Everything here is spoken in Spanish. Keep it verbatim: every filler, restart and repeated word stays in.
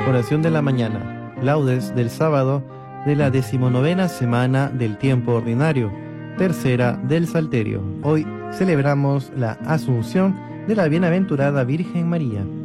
Oración de la mañana, laudes del sábado de la decimonovena semana del tiempo ordinario, tercera del Salterio. Hoy celebramos la Asunción de la Bienaventurada Virgen María.